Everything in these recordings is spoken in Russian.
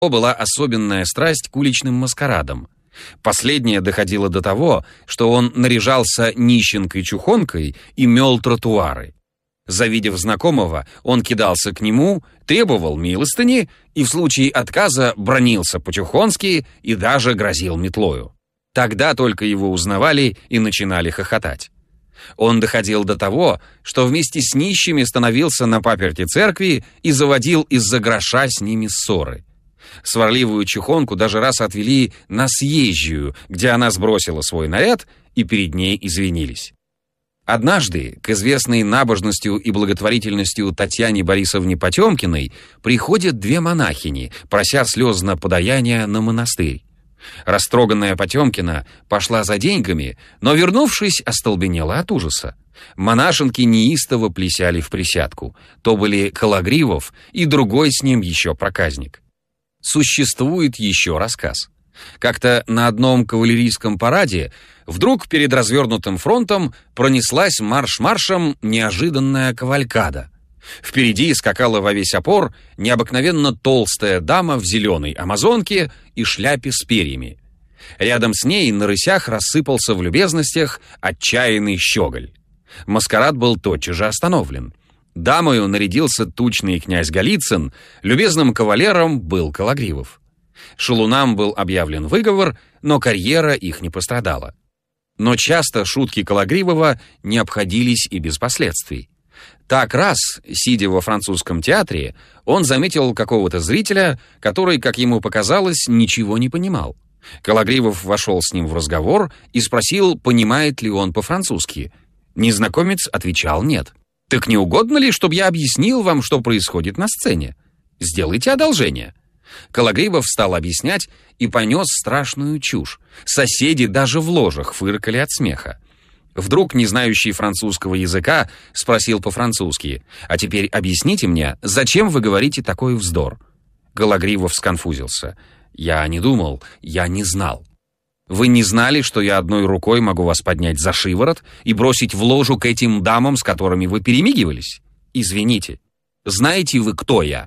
была особенная страсть к уличным маскарадам. Последнее доходило до того, что он наряжался нищенкой-чухонкой и мел тротуары. Завидев знакомого, он кидался к нему, требовал милостыни и в случае отказа бранился по-чухонски и даже грозил метлою. Тогда только его узнавали и начинали хохотать. Он доходил до того, что вместе с нищими становился на паперти церкви и заводил из-за гроша с ними ссоры. Сварливую чухонку даже раз отвели на съезжую, где она сбросила свой наряд, и перед ней извинились. Однажды к известной набожностью и благотворительностью Татьяне Борисовне Потемкиной приходят две монахини, прося слезно подаяния на монастырь. Растроганная Потемкина пошла за деньгами, но, вернувшись, остолбенела от ужаса. Монашенки неистово плясали в присядку. То были Кологривов и другой с ним еще проказник. Существует еще рассказ. Как-то на одном кавалерийском параде вдруг перед развернутым фронтом пронеслась марш-маршем неожиданная кавалькада. Впереди скакала во весь опор необыкновенно толстая дама в зеленой амазонке и шляпе с перьями. Рядом с ней на рысях рассыпался в любезностях отчаянный щеголь. Маскарад был тотчас же остановлен. Дамою нарядился тучный князь Голицын, любезным кавалером был Кологривов. Шалунам был объявлен выговор, но карьера их не пострадала. Но часто шутки Кологривова не обходились и без последствий. Так раз, сидя во французском театре, он заметил какого-то зрителя, который, как ему показалось, ничего не понимал. Кологривов вошел с ним в разговор и спросил, понимает ли он по-французски. Незнакомец отвечал «нет». «Так не угодно ли, чтобы я объяснил вам, что происходит на сцене? Сделайте одолжение». Кологривов стал объяснять и понес страшную чушь. Соседи даже в ложах фыркали от смеха. Вдруг, не знающий французского языка, спросил по-французски: «А теперь объясните мне, зачем вы говорите такой вздор?» Кологривов сконфузился. «Я не думал, я не знал». «Вы не знали, что я одной рукой могу вас поднять за шиворот и бросить в ложу к этим дамам, с которыми вы перемигивались? Извините. Знаете вы, кто я?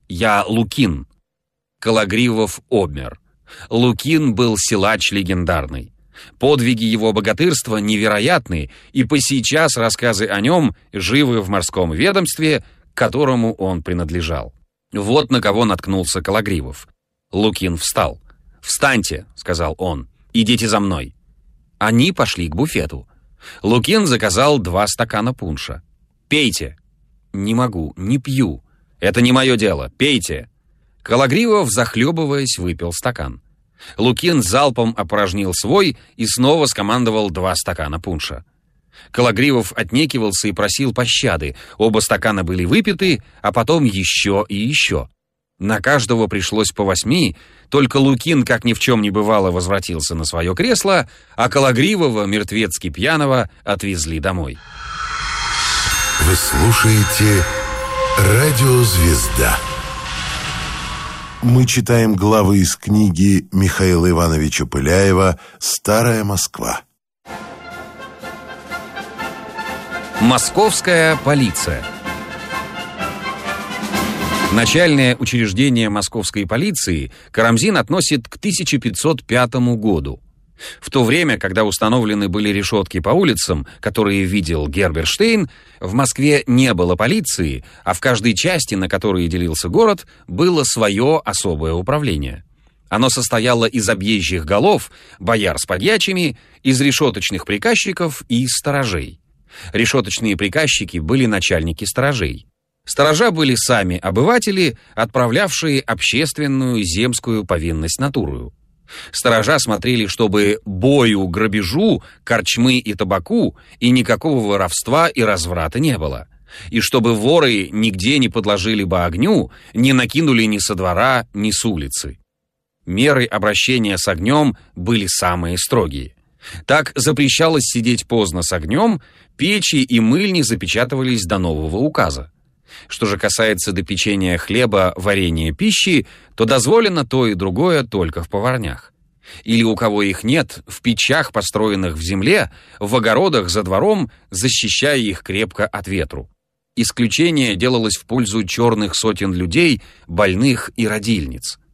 Я Лукин». Кологривов обмер. Лукин был силач легендарный. Подвиги его богатырства невероятны, и по сейчас рассказы о нем живы в морском ведомстве, к которому он принадлежал. Вот на кого наткнулся Кологривов. Лукин встал. «Встаньте», — сказал он, — «идите за мной». Они пошли к буфету. Лукин заказал 2 стакана пунша. «Пейте». «Не могу, не пью. Это не мое дело. Пейте». Кологривов, захлебываясь, выпил стакан. Лукин залпом опорожнил свой и снова скомандовал 2 стакана пунша. Кологривов отнекивался и просил пощады. Оба стакана были выпиты, а потом еще и еще. На каждого пришлось по 8, только Лукин, как ни в чем не бывало, возвратился на свое кресло, а Кологривова, мертвецки пьяного, отвезли домой. Вы слушаете «Радио Звезда». Мы читаем главы из книги Михаила Ивановича Пыляева «Старая Москва». Московская полиция. Начальное учреждение московской полиции Карамзин относит к 1505 году. В то время, когда установлены были решетки по улицам, которые видел Герберштейн, в Москве не было полиции, а в каждой части, на которой делился город, было свое особое управление. Оно состояло из объезжих голов, бояр с подьячими, из решеточных приказчиков и из сторожей. Решеточные приказчики были начальники сторожей. Сторожа были сами обыватели, отправлявшие общественную земскую повинность натурою. Сторожа смотрели, чтобы бою, грабежу, корчмы и табаку и никакого воровства и разврата не было. И чтобы воры нигде не подложили бы огню, не накинули ни со двора, ни с улицы. Меры обращения с огнем были самые строгие. Так запрещалось сидеть поздно с огнем, печи и мыльни запечатывались до нового указа. Что же касается допечения хлеба, варенья пищи, то дозволено то и другое только в поварнях. Или у кого их нет, в печах, построенных в земле, в огородах за двором, защищая их крепко от ветру. Исключение делалось в пользу черных сотен людей, больных и родильниц.